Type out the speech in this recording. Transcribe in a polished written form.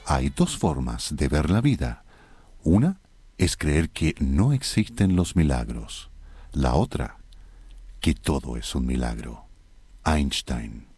Hay dos formas de ver la vida. Una es creer que no existen los milagros. La otra, que todo es un milagro. Einstein.